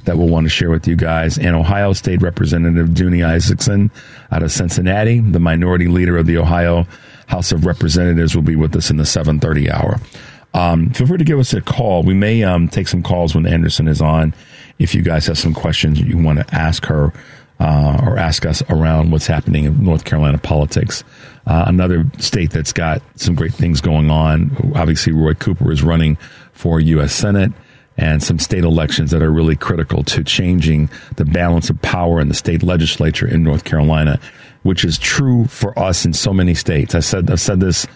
that we'll want to share with you guys. And Ohio State Representative Dooney Isaacson out of Cincinnati, the minority leader of the Ohio House of Representatives, will be with us in the 7:30 hour. Feel free to give us a call. We may take some calls when Anderson is on. If you guys have some questions you want to ask her or ask us around what's happening in North Carolina politics. Another state that's got some great things going on. Obviously, Roy Cooper is running for U.S. Senate, and some state elections that are really critical to changing the balance of power in the state legislature in North Carolina, which is true for us in so many states. I've said this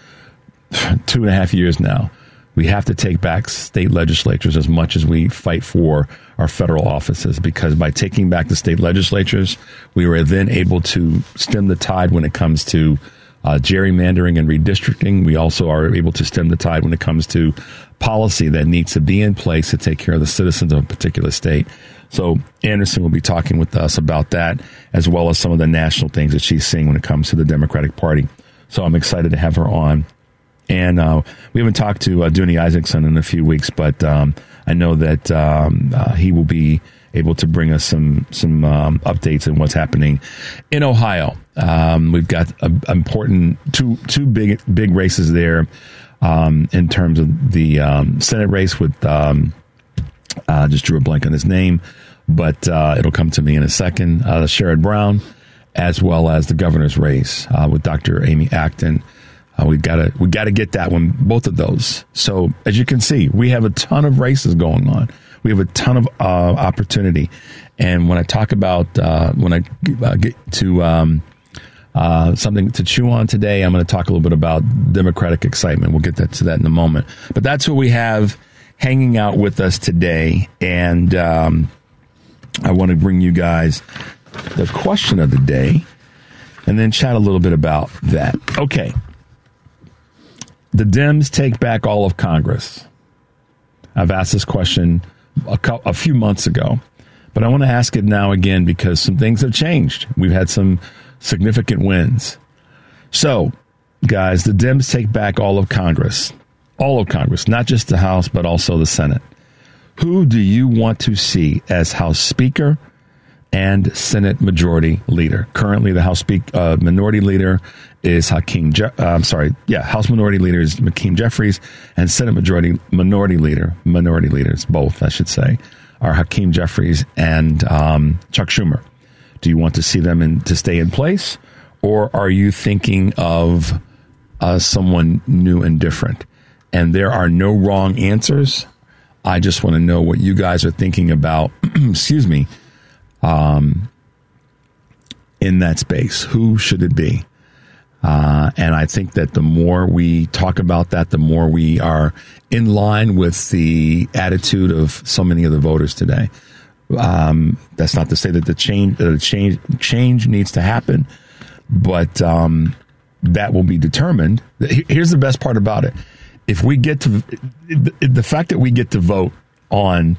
2.5 years now. We have to take back state legislatures as much as we fight for our federal offices, because by taking back the state legislatures, we were then able to stem the tide when it comes to gerrymandering and redistricting. We also are able to stem the tide when it comes to policy that needs to be in place to take care of the citizens of a particular state. So Anderson will be talking with us about that, as well as some of the national things that she's seeing when it comes to the Democratic Party. So I'm excited to have her on. And we haven't talked to Dooney Isaacson in a few weeks, but I know that he will be able to bring us some updates on what's happening in Ohio. We've got important two big races there in terms of the Senate race with just drew a blank on his name, but it'll come to me in a second. Sherrod Brown, as well as the governor's race with Dr. Amy Acton. We got to get that one, both of those. So as you can see, we have a ton of races going on. We have a ton of opportunity. And when I talk about when I get to something to chew on today, I'm going to talk a little bit about Democratic excitement. We'll get to that in a moment. But that's what we have hanging out with us today. And I want to bring you guys the question of the day and then chat a little bit about that. Okay. The Dems take back all of Congress. I've asked this question a few months ago, but I want to ask it now again because some things have changed. We've had some significant wins. So, guys, the Dems take back all of Congress, not just the House, but also the Senate. Who do you want to see as House Speaker and Senate Majority Leader? Currently, the House Minority Leader is House Minority Leader is Hakeem Jeffries, and Senate Minority Leaders, both, I should say, are Hakeem Jeffries and Chuck Schumer. Do you want to see them to stay in place, or are you thinking of someone new and different? And there are no wrong answers. I just want to know what you guys are thinking about, excuse me, in that space. Who should it be? And I think that the more we talk about that, the more we are in line with the attitude of so many of the voters today. That's not to say that the change needs to happen, but that will be determined. Here's the best part about it. If we get to the fact that we get to vote on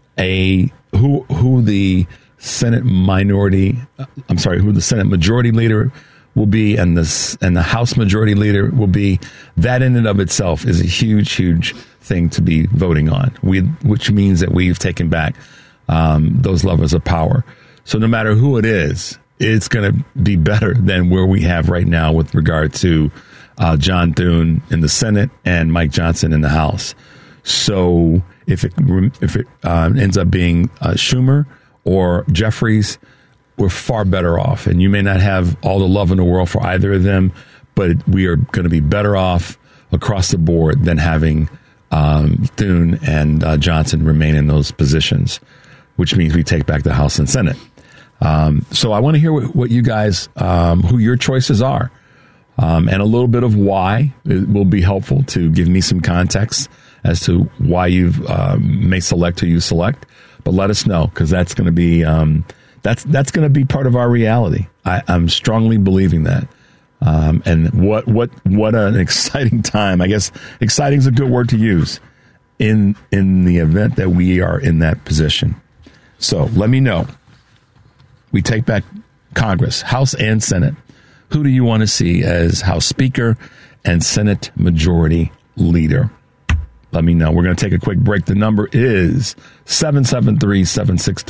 who the Senate who the Senate Majority Leader will be and the House Majority Leader will be, that in and of itself is a huge thing to be voting on, which means that we've taken back those levels of power. So no matter who it is, it's going to be better than where we have right now with regard to John Thune in the Senate and Mike Johnson in the House. So if it ends up being Schumer or Jeffries, we're far better off. And you may not have all the love in the world for either of them, but we are going to be better off across the board than having Thune and Johnson remain in those positions, which means we take back the House and Senate. So I want to hear what you guys, who your choices are, and a little bit of why. It will be helpful to give me some context as to why you may select who you select. But let us know, because that's going to be that's going to be part of our reality. I'm strongly believing that. And what an exciting time. I guess exciting is a good word to use in the event that we are in that position. So let me know. We take back Congress, House and Senate. Who do you want to see as House Speaker and Senate Majority Leader? Let me know. We're going to take a quick break. The number is 773-763.